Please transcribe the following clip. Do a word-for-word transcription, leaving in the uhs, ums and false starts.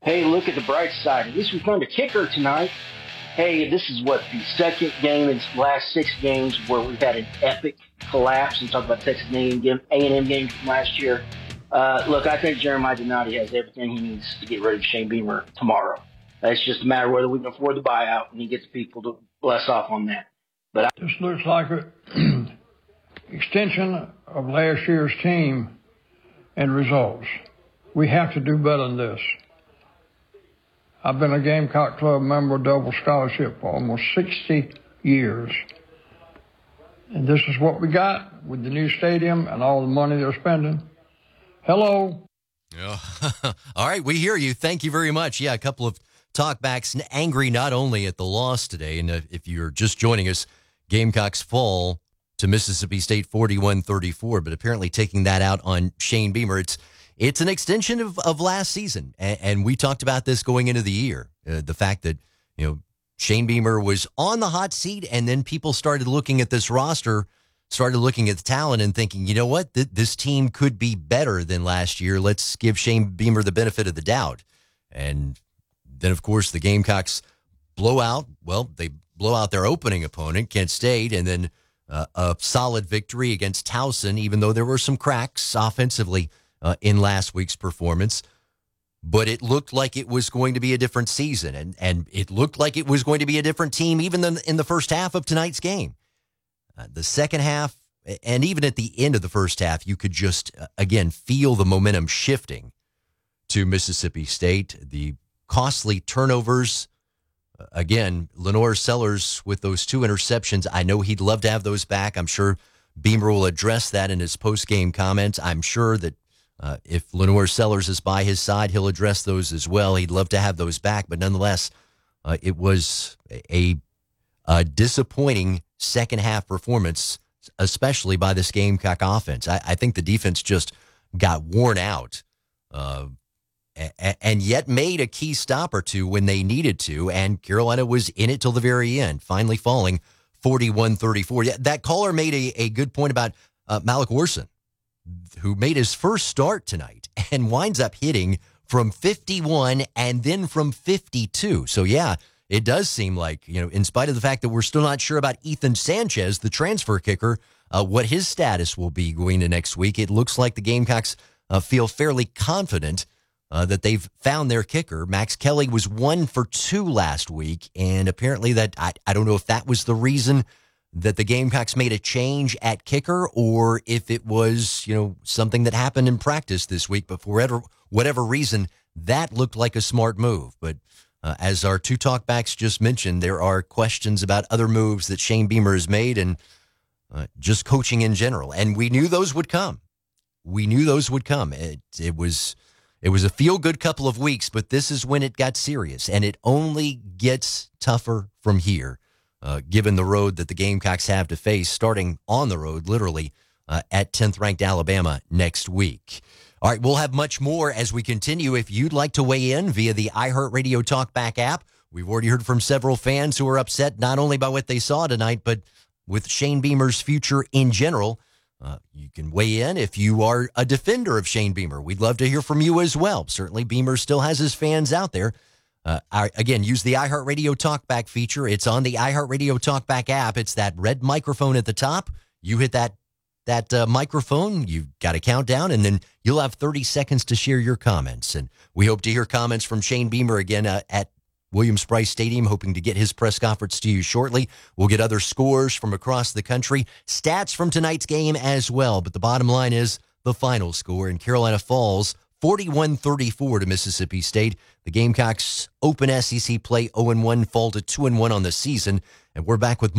hey, look at the bright side. At least we found a kicker tonight. Hey, this is what, the second game in the last six games where we've had an epic collapse. And talk about Texas A and M game from last year. Uh, look, I think Jeremiah Donati has everything he needs to get rid of Shane Beamer tomorrow. It's just a matter of whether we can afford the buyout, and he gets people to bless off on that. But I- this looks like an extension of last year's team and results. We have to do better than this. I've been a Gamecock Club member, double scholarship, for almost sixty years. And this is what we got with the new stadium and all the money they're spending. Hello. Oh, all right, we hear you. Thank you very much. Yeah, a couple of talkbacks, angry not only at the loss today, and if you're just joining us, Gamecocks fall to Mississippi State forty-one thirty-four, but apparently taking that out on Shane Beamer. It's it's an extension of, of last season, and, and we talked about this going into the year. Uh, the fact that, you know, Shane Beamer was on the hot seat, and then people started looking at this roster, started looking at the talent and thinking, you know what, Th- this team could be better than last year. Let's give Shane Beamer the benefit of the doubt. And then, of course, the Gamecocks blow out. Well, they blow out their opening opponent, Kent State, and then uh, a solid victory against Towson, even though there were some cracks offensively uh, in last week's performance. But it looked like it was going to be a different season, and, and it looked like it was going to be a different team even than in the first half of tonight's game. Uh, the second half, and even at the end of the first half, you could just, uh, again, feel the momentum shifting to Mississippi State. The costly turnovers, uh, again, Lenore Sellers with those two interceptions. I know he'd love to have those back. I'm sure Beamer will address that in his post-game comments. I'm sure that uh, if Lenore Sellers is by his side, he'll address those as well. He'd love to have those back, but nonetheless, uh, it was a, a disappointing second half performance, especially by this Gamecock offense. I, I think the defense just got worn out, uh, a, and yet made a key stop or two when they needed to, and Carolina was in it till the very end, finally falling forty-one thirty-four. Yeah, that caller made a, a good point about uh, Malik Orson, who made his first start tonight and winds up hitting from fifty-one and then from fifty-two. So, yeah, it does seem like, you know, in spite of the fact that we're still not sure about Ethan Sanchez, the transfer kicker, uh, what his status will be going to next week, it looks like the Gamecocks uh, feel fairly confident uh, that they've found their kicker. Max Kelly was one for two last week, and apparently that, I, I don't know if that was the reason that the Gamecocks made a change at kicker, or if it was, you know, something that happened in practice this week, but for whatever, whatever reason, that looked like a smart move. But Uh, as our two talkbacks just mentioned, there are questions about other moves that Shane Beamer has made and uh, just coaching in general. And we knew those would come. We knew those would come. It, it was it was a feel-good couple of weeks, but this is when it got serious. And it only gets tougher from here, uh, given the road that the Gamecocks have to face, starting on the road, literally, uh, at tenth-ranked Alabama next week. All right, we'll have much more as we continue. If you'd like to weigh in via the iHeartRadio TalkBack app, we've already heard from several fans who are upset not only by what they saw tonight, but with Shane Beamer's future in general. Uh, you can weigh in if you are a defender of Shane Beamer. We'd love to hear from you as well. Certainly, Beamer still has his fans out there. Uh, I, again, use the iHeartRadio TalkBack feature. It's on the iHeartRadio TalkBack app. It's that red microphone at the top. You hit that that uh, microphone, you've got a countdown, and then you'll have thirty seconds to share your comments. And we hope to hear comments from Shane Beamer again uh, at Williams-Brice Stadium, hoping to get his press conference to you shortly. We'll get other scores from across the country, stats from tonight's game as well. But the bottom line is the final score, and Carolina falls forty-one thirty-four to Mississippi State. The Gamecocks open S E C play oh and one, fall to two and one on the season. And we're back with more.